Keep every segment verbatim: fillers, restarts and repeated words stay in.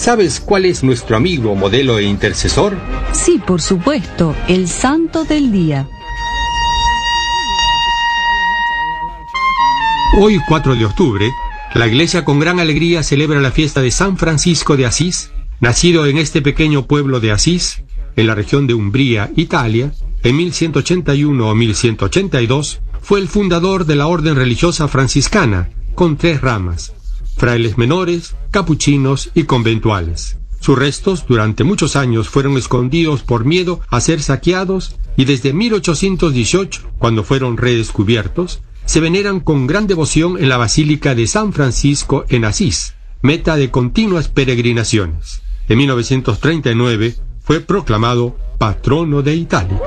¿Sabes cuál es nuestro amigo, modelo e intercesor? Sí, por supuesto, el santo del día. Hoy, cuatro de octubre, la Iglesia con gran alegría celebra la fiesta de San Francisco de Asís, nacido en este pequeño pueblo de Asís, en la región de Umbría, Italia, en mil ciento ochenta y uno o mil ciento ochenta y dos, fue el fundador de la orden religiosa franciscana, con tres ramas: frailes menores, capuchinos y conventuales. Sus restos durante muchos años fueron escondidos por miedo a ser saqueados y desde mil ochocientos dieciocho, cuando fueron redescubiertos, se veneran con gran devoción en la Basílica de San Francisco en Asís, meta de continuas peregrinaciones. En mil novecientos treinta y nueve fue proclamado patrono de Italia.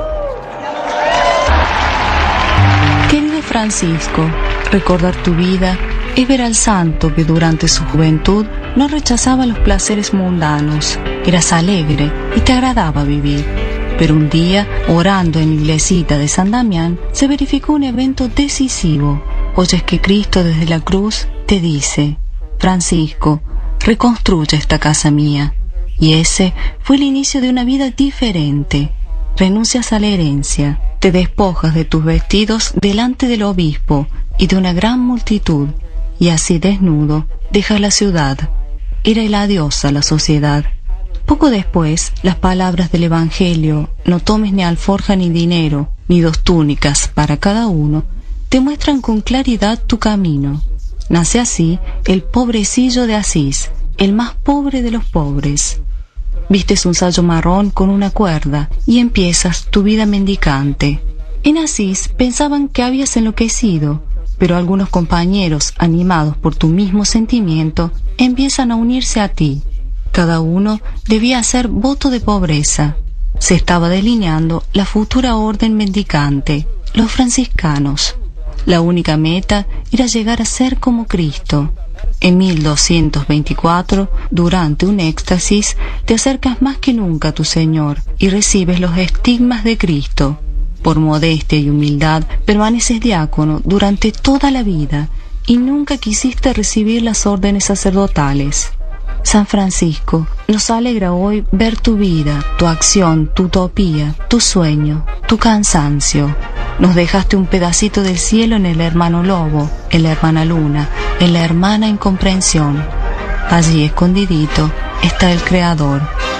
Querido Francisco, recordar tu vida es ver al santo que durante su juventud no rechazaba los placeres mundanos. Eras alegre y te agradaba vivir. Pero un día, orando en la iglesita de San Damián, se verificó un evento decisivo. Oyes que Cristo desde la cruz te dice: Francisco, reconstruye esta casa mía. Y ese fue el inicio de una vida diferente. Renuncias a la herencia, te despojas de tus vestidos delante del obispo y de una gran multitud, y así desnudo dejas la ciudad. Era el adiós a la sociedad. Poco después, las palabras del Evangelio, no tomes ni alforja ni dinero, ni dos túnicas para cada uno, te muestran con claridad tu camino. Nace así el pobrecillo de Asís, el más pobre de los pobres. Vistes un sayo marrón con una cuerda y empiezas tu vida mendicante. En Asís pensaban que habías enloquecido, pero algunos compañeros, animados por tu mismo sentimiento, empiezan a unirse a ti. Cada uno debía hacer voto de pobreza. Se estaba delineando la futura orden mendicante, los franciscanos. La única meta era llegar a ser como Cristo. En mil doscientos veinticuatro, durante un éxtasis, te acercas más que nunca a tu Señor y recibes los estigmas de Cristo. Por modestia y humildad permaneces diácono durante toda la vida y nunca quisiste recibir las órdenes sacerdotales. San Francisco, nos alegra hoy ver tu vida, tu acción, tu utopía, tu sueño, tu cansancio. Nos dejaste un pedacito del cielo en el hermano lobo, en la hermana luna, en la hermana incomprensión. Allí escondidito está el Creador.